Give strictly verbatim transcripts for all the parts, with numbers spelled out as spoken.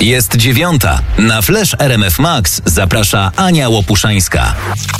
Jest dziewiąta. Na Flash R M F Max zaprasza Ania Łopuszańska.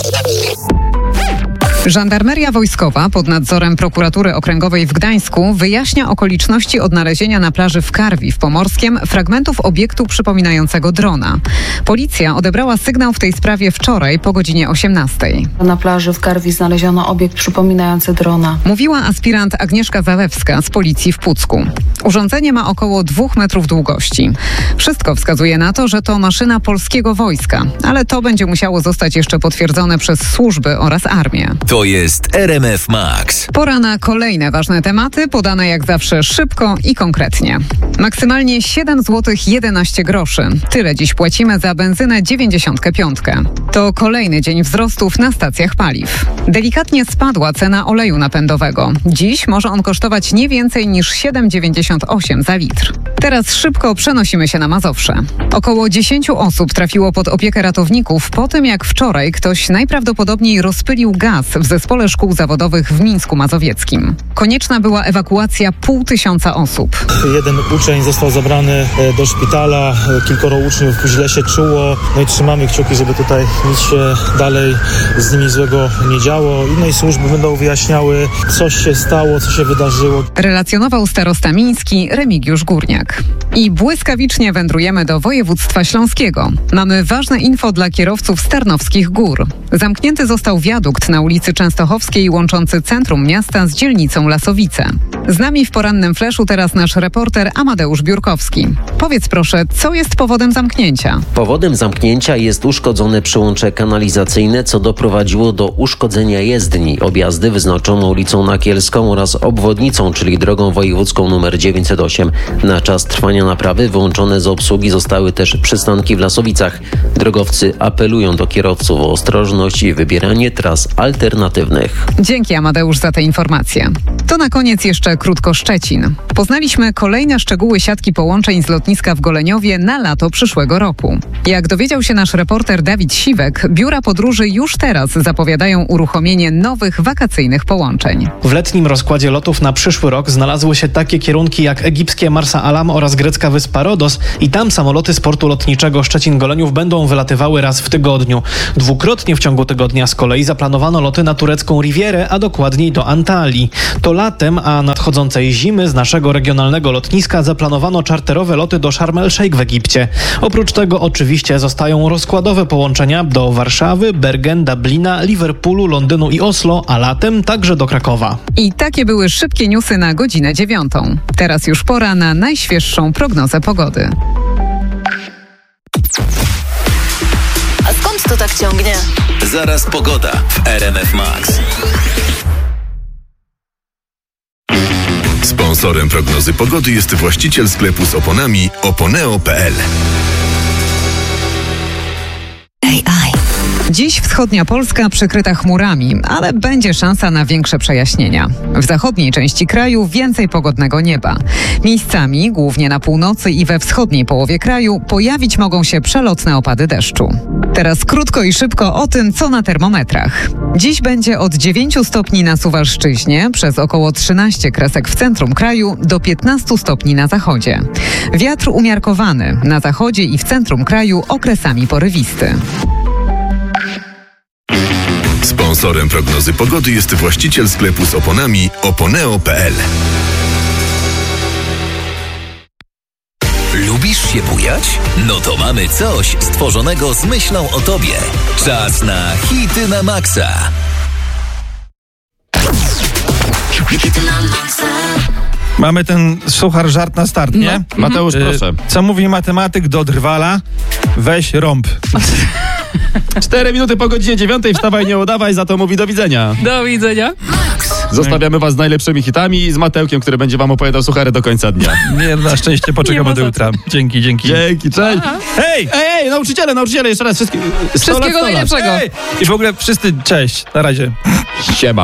Żandarmeria Wojskowa pod nadzorem Prokuratury Okręgowej w Gdańsku wyjaśnia okoliczności odnalezienia na plaży w Karwi w Pomorskiem fragmentów obiektu przypominającego drona. Policja odebrała sygnał w tej sprawie wczoraj po godzinie osiemnastej. Na plaży w Karwi znaleziono obiekt przypominający drona. Mówiła aspirant Agnieszka Zalewska z policji w Pucku. Urządzenie ma około dwóch metrów długości. Wszystko wskazuje na to, że to maszyna polskiego wojska, ale to będzie musiało zostać jeszcze potwierdzone przez służby oraz armię. To jest R M F Max. Pora na kolejne ważne tematy, podane jak zawsze szybko i konkretnie. Maksymalnie siedem złotych jedenaście groszy. Tyle dziś płacimy za benzynę dziewięćdziesiąt pięć. To kolejny dzień wzrostów na stacjach paliw. Delikatnie spadła cena oleju napędowego. Dziś może on kosztować nie więcej niż siedem dziewięćdziesiąt osiem za litr. Teraz szybko przenosimy się na Mazowsze. Około dziesięciu osób trafiło pod opiekę ratowników po tym, jak wczoraj ktoś najprawdopodobniej rozpylił gaz w zespole szkół zawodowych w Mińsku Mazowieckim. Konieczna była ewakuacja pół tysiąca osób. Jeden uczeń został zabrany do szpitala, kilkoro uczniów źle się czuło. No i trzymamy kciuki, żeby tutaj nic się dalej z nimi złego nie działo. Inne służby będą wyjaśniały, co się stało, co się wydarzyło. Relacjonował starosta miński Remigiusz Górniak. I błyskawicznie wędrujemy do województwa śląskiego. Mamy ważne info dla kierowców z Tarnowskich Gór. Zamknięty został wiadukt na ulicy Częstochowskiej łączący centrum miasta z dzielnicą Lasowice. Z nami w porannym fleszu teraz nasz reporter Amadeusz Biurkowski. Powiedz proszę, co jest powodem zamknięcia? Powodem zamknięcia jest uszkodzone przyłącze kanalizacyjne, co doprowadziło do uszkodzenia jezdni. Objazdy wyznaczono ulicą Nakielską oraz obwodnicą, czyli drogą wojewódzką nr dziewięćset osiem. Na czas trwania naprawy wyłączone z obsługi zostały też przystanki w Lasowicach. Drogowcy apelują do kierowców o ostrożność i wybieranie tras alternatywnych. Dzięki Amadeusz za te informacje. To na koniec jeszcze krótko Szczecin. Poznaliśmy kolejne szczegóły siatki połączeń z lotniska w Goleniowie na lato przyszłego roku. Jak dowiedział się nasz reporter Dawid Siwek, biura podróży już teraz zapowiadają uruchomienie nowych wakacyjnych połączeń. W letnim rozkładzie lotów na przyszły rok znalazły się takie kierunki jak egipskie Marsa Alam oraz grecka wyspa Rodos i tam samoloty z portu lotniczego Szczecin-Goleniów będą wylatywały raz w tygodniu. Dwukrotnie w ciągu tygodnia z kolei zaplanowano loty na turecką Rivierę, a dokładniej do Antalii. To latem, a nadchodzącej zimy z naszego regionalnego lotniska zaplanowano czarterowe loty do Sharm el-Sheikh w Egipcie. Oprócz tego oczywiście zostają rozkładowe połączenia do Warszawy, Bergen, Dublina, Liverpoolu, Londynu i Oslo, a latem także do Krakowa. I takie były szybkie newsy na godzinę dziewiątą. Teraz już pora na najświeższą prognozę pogody. A skąd to tak ciągnie? Zaraz pogoda w R M F Max. Sponsorem prognozy pogody jest właściciel sklepu z oponami oponeo kropka p l. A I. Dziś wschodnia Polska przykryta chmurami, ale będzie szansa na większe przejaśnienia. W zachodniej części kraju więcej pogodnego nieba. Miejscami, głównie na północy i we wschodniej połowie kraju, pojawić mogą się przelotne opady deszczu. Teraz krótko i szybko o tym, co na termometrach. Dziś będzie od dziewięciu stopni na Suwalszczyźnie, przez około trzynaście kresek w centrum kraju, do piętnastu stopni na zachodzie. Wiatr umiarkowany, na zachodzie i w centrum kraju okresami porywisty. Sponsorem prognozy pogody jest właściciel sklepu z oponami oponeo kropka p l. Lubisz się bujać? No to mamy coś stworzonego z myślą o tobie. Czas na hity na maksa. Mamy ten suchar żart na start, nie? No. Mateusz, proszę. Y, co mówi matematyk do drwala? Weź rąb. Cztery minuty po godzinie dziewiątej, wstawaj, nie udawaj, za to mówi do widzenia. Do widzenia. Zostawiamy was z najlepszymi hitami i z Matełkiem, który będzie wam opowiadał suchary do końca dnia. Nie, na szczęście poczekamy do jutra. Dzięki, dzięki. Dzięki, cześć. Hej! Ej, ej, nauczyciele, nauczyciele, jeszcze raz wszystkim. Wszystkiego najlepszego. Ej! I w ogóle wszyscy, cześć, na razie. Siema.